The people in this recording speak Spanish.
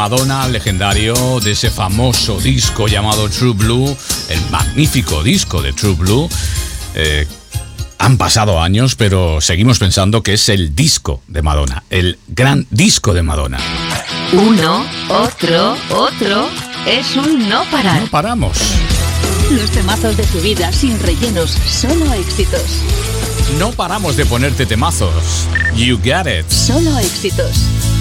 Madonna, legendario, de ese famoso disco llamado True Blue, el magnífico disco de True Blue. Han pasado años, pero seguimos pensando que es el disco de Madonna, el gran disco de Madonna. Uno, otro, es un no parar. No paramos. Los temazos de tu vida sin rellenos, solo éxitos. No paramos de ponerte temazos. You get it. Solo éxitos.